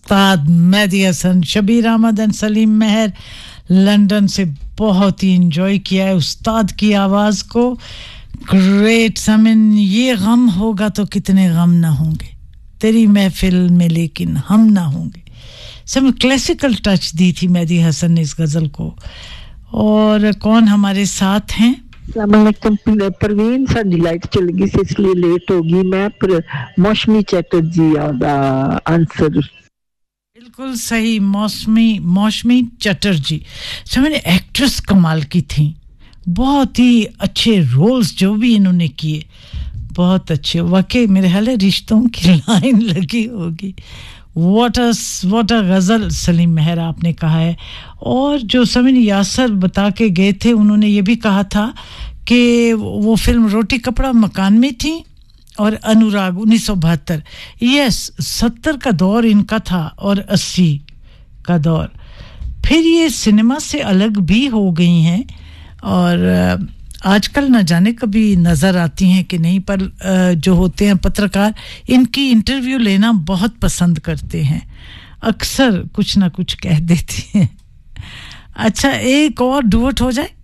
Ustad Mehdi Hasan, Shabir Ahmad and Salim Mehar London से बहुत ही enjoy किया है उस्ताद की आवाज़ को। ग्रेट समिन, ये गम होगा तो कितने गम ना होंगे तेरी महफिल में लेकिन हम ना होंगे। सब क्लासिकल टच दी थी मेहदी हसन ने इस गज़ल को। और कौन हमारे साथ हैं? अस्सलामुअलैकुम परवीन, साडी लाइट चली गई सी इसलिए लेट होगी। मैं पर मौसमी चैटर्जी दा आंसर बिल्कुल सही, मौसमी चटर्जी। समझ एक्ट्रेस कमाल की थी, बहुत ही अच्छे रोल्स जो भी इन्होंने किए बहुत अच्छे। वाकई मेरे ख्याल है रिश्तों की लाइन लगी होगी। व्हाट अ गज़ल सलीम मेहर आपने कहा है। और जो समीन यासर बता के गए थे उन्होंने ये भी कहा था कि वो फिल्म रोटी कपड़ा मकान में थी और अनुराग 1972। यस, 70 का दौर इनका था और 80 का दौर। फिर ये सिनेमा से अलग भी हो गई हैं और आजकल न जाने कभी नज़र आती हैं कि नहीं, पर जो होते हैं पत्रकार इनकी इंटरव्यू लेना बहुत पसंद करते हैं, अक्सर कुछ ना कुछ कह देती हैं। अच्छा, एक और डुएट हो जाए।